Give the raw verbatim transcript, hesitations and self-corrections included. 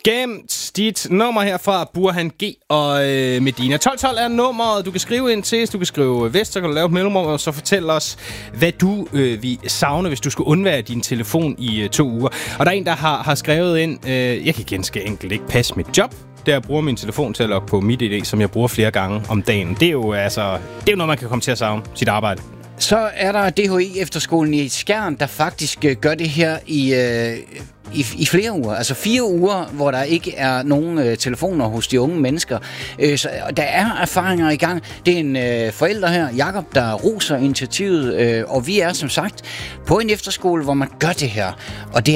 gemt dit nummer her fra Burhan G og øh, Medina. tolv tolv er nummeret. Du kan skrive ind til, du kan skrive vest, så kan du lave et mellemrum, og så fortæl os, hvad du øh, vil savne, hvis du skulle undvære din telefon i øh, to uger. Og der er en, der har, har skrevet ind, øh, jeg kan ganske enkelt ikke passe mit job, der jeg bruger min telefon til at logge på MitID, som jeg bruger flere gange om dagen. Det er jo altså, det er jo noget, man kan komme til at savne, sit arbejde. Så er der D H I-efterskolen i Skjern, der faktisk øh, gør det her i, øh, i, i flere uger. Altså fire uger, hvor der ikke er nogen øh, telefoner hos de unge mennesker. Øh, så der er erfaringer i gang. Det er en øh, forælder her, Jakob, der roser initiativet. Øh, og vi er som sagt på en efterskole, hvor man gør det her. Og det